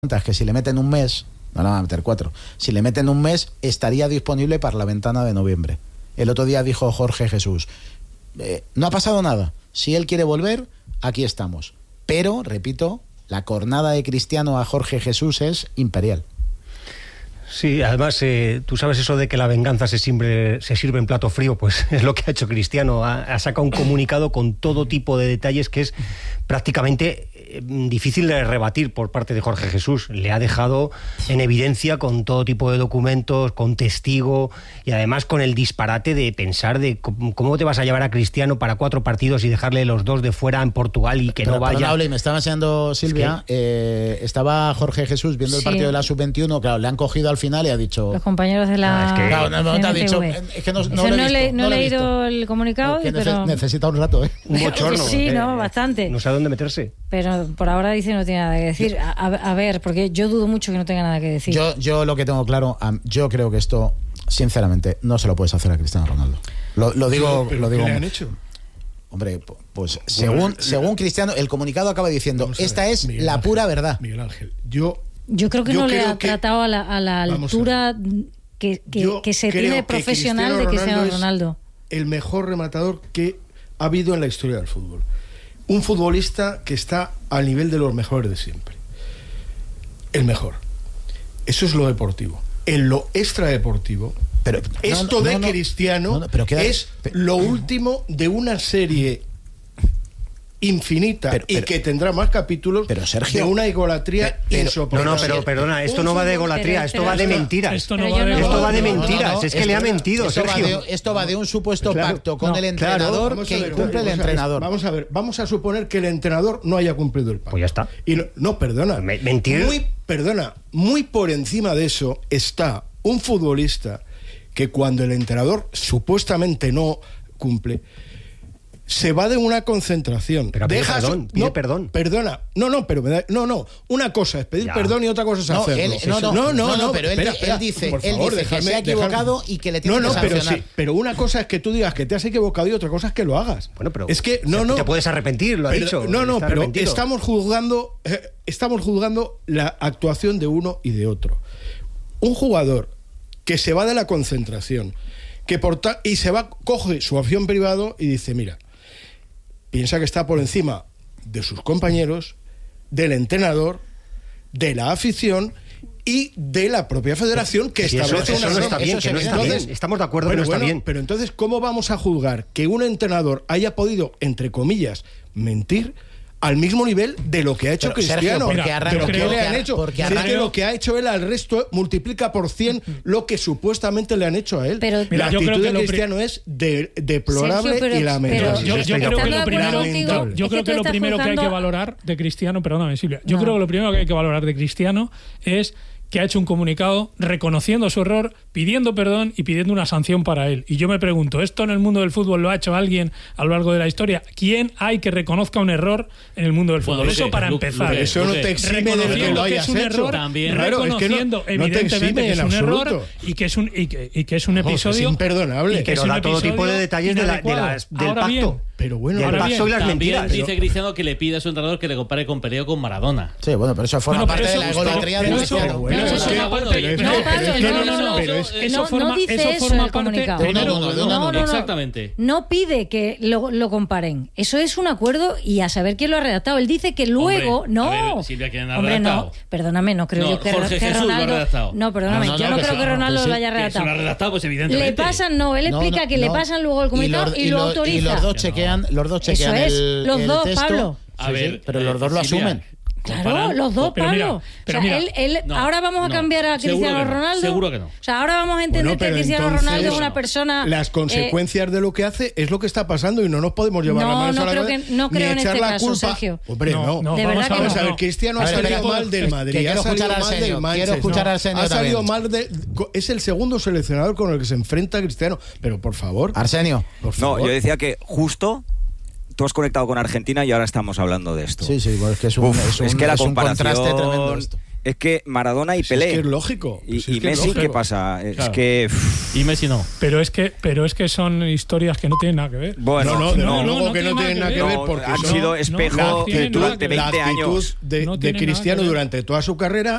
que si le meten un mes, no le van a meter 4, si le meten un mes estaría disponible para la ventana de noviembre. El otro día dijo Jorge Jesús, no ha pasado nada, si él quiere volver, aquí estamos. Pero, repito, la cornada de Cristiano a Jorge Jesús es imperial. Sí, además, tú sabes eso de que la venganza se sirve en plato frío, pues es lo que ha hecho Cristiano. Ha sacado un comunicado con todo tipo de detalles que es prácticamente difícil de rebatir por parte de Jorge Jesús. Le ha dejado en evidencia con todo tipo de documentos, con testigo y además con el disparate de pensar de cómo te vas a llevar a Cristiano para 4 partidos y dejarle los 2 de fuera en Portugal y que no vaya. Perdonable, me estaba enseñando Silvia, estaba Jorge Jesús viendo el partido de la Sub-21, claro, le han cogido al final y ha dicho... Los compañeros de la... Claro, no te ha dicho... Es que no he leído el comunicado, pero... Necesita un rato, Un bochorno. Sí, bastante. No sabe dónde meterse. Pero por ahora dice no tiene nada que decir. A ver, porque yo dudo mucho que no tenga nada que decir. Yo lo que tengo claro, yo creo que esto, sinceramente, no se lo puedes hacer a Cristiano Ronaldo. Lo digo... ¿Pero qué le han hecho? Hombre, pues según Cristiano, el comunicado acaba diciendo, esta es Miguel la Ángel, pura verdad. Miguel Ángel, yo creo que no le ha tratado a la altura que se tiene profesional de Cristiano Ronaldo. El mejor rematador que ha habido en la historia del fútbol. Un futbolista que está al nivel de los mejores de siempre. El mejor. Eso es lo deportivo. En lo extradeportivo, Cristiano es lo último de una serie infinita y que tendrá más capítulos, pero Sergio, de una egolatría insoportable. Pero perdona, esto no va de egolatría, esto va de mentiras. Esto va de mentiras, es que le ha mentido, Sergio. Esto va de un supuesto pacto con el entrenador que incumple el entrenador. Vamos a suponer que el entrenador no haya cumplido el pacto. Pues ya está. Y perdona. Mentir. Muy por encima de eso está un futbolista que cuando el entrenador supuestamente no cumple, se va de una concentración. Pero pide perdón. Perdona. Una cosa es pedir perdón y otra cosa es hacerlo. Pero él dice que se ha equivocado y que le tiene que sancionar. Pero una cosa es que tú digas que te has equivocado y otra cosa es que lo hagas. Bueno, pero es que te puedes arrepentir, lo ha dicho. Pero estamos juzgando la actuación de uno y de otro. Un jugador que se va de la concentración, y coge su avión privado y dice, mira, piensa que está por encima de sus compañeros, del entrenador, de la afición y de la propia federación que establece eso no está bien, que no está bien. Estamos de acuerdo que no está bien. Pero entonces, ¿cómo vamos a juzgar que un entrenador haya podido, entre comillas, mentir al mismo nivel de lo que ha hecho Cristiano? Porque lo que ha hecho él al resto multiplica por 100 lo que supuestamente le han hecho a él. Pero, la actitud de Cristiano es deplorable y lamentable. Yo creo que lo primero que hay que valorar de Cristiano, perdóname Silvia, creo que lo primero que hay que valorar de Cristiano es que ha hecho un comunicado reconociendo su error, pidiendo perdón y pidiendo una sanción para él. Y yo me pregunto, ¿esto en el mundo del fútbol lo ha hecho alguien a lo largo de la historia? ¿Quién hay que reconozca un error en el mundo del fútbol? Eso para empezar. Eso no te exime de que lo hayas hecho. También. Reconociendo evidentemente que es un error y que es un episodio... Es imperdonable. Pero da todo tipo de detalles del pacto. Pero bueno, también dice Cristiano que le pide a su entrenador que le compare con Pelé o con Maradona. Sí, bueno, pero eso forma parte de la egolatría de Cristiano. Eso forma parte. Exactamente. No pide que lo comparen. Eso es un acuerdo y a saber quién lo ha redactado. Él dice que luego Silvia, ¿quién ha redactado? Perdóname, no creo yo que Ronaldo. No, perdóname, yo no creo que Ronaldo lo haya redactado. Lo ha redactado, pues evidentemente. Le pasan, él explica que le pasan luego el comunicado y lo autoriza. Y los dos chequean eso es, los dos, texto. Pablo. Pero los dos lo asumen. Claro, los dos, Pablo. Ahora vamos a cambiar a Cristiano Ronaldo. Seguro que no. O sea, ahora vamos a entender que Cristiano Ronaldo es una persona... Las consecuencias de lo que hace es lo que está pasando y no nos podemos llevar la mano a la cabeza. No creo en este caso, culpa. Sergio. Hombre, no. De verdad que vamos a ver, Cristiano ha salido mal del Madrid, ha salido mal del Manchester. Quiero escuchar al Arsenio. Ha salido mal es el segundo seleccionador con el que se enfrenta Cristiano. Pero por favor. Arsenio. No, yo decía que justo... Tú has conectado con Argentina y ahora estamos hablando de esto. Sí, bueno, es que es un contraste tremendo esto. Es que Maradona y Pelé. Es que es lógico. Y Messi, lógico. ¿Qué pasa? Claro. Es que... Y Messi no. Pero es que son historias que no tienen nada que ver. Bueno, no tienen nada que ver porque han sido espejo durante 20 años. La actitud de Cristiano durante toda su carrera